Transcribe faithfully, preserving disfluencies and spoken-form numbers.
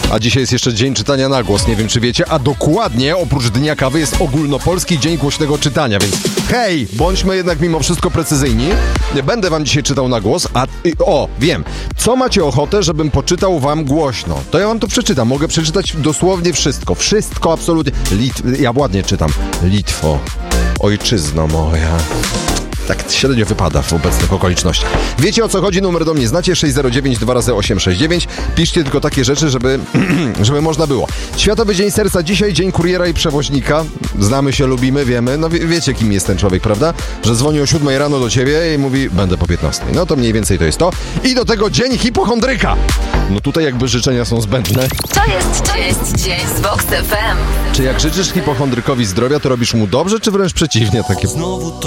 A dzisiaj jest jeszcze Dzień Czytania na Głos, nie wiem czy wiecie, a dokładnie oprócz Dnia Kawy jest Ogólnopolski Dzień Głośnego Czytania, więc hej, bądźmy jednak mimo wszystko precyzyjni. Będę wam dzisiaj czytał na głos, a o, wiem, co macie ochotę, żebym poczytał wam głośno? To ja wam to przeczytam, mogę przeczytać dosłownie wszystko, wszystko absolutnie. Lit... Ja ładnie czytam. Litwo, ojczyzno moja. Tak średnio wypada w obecnych okolicznościach. Wiecie o co chodzi? Numer do mnie znacie, sześć zero dziewięć dwa razy osiem sześć dziewięć. Piszcie tylko takie rzeczy, żeby, żeby można było. Światowy Dzień Serca dzisiaj, Dzień Kuriera i Przewoźnika. Znamy się, lubimy, wiemy. No wie, wiecie kim jest ten człowiek, prawda? Że dzwoni o siódmej rano do ciebie i mówi, będę po piętnastej. No to mniej więcej to jest to. I do tego Dzień Hipochondryka. No tutaj jakby życzenia są zbędne. To jest, to jest Dzień z Vox F M. Czy jak życzysz hipochondrykowi zdrowia, to robisz mu dobrze, czy wręcz przeciwnie? Takie... Znowu to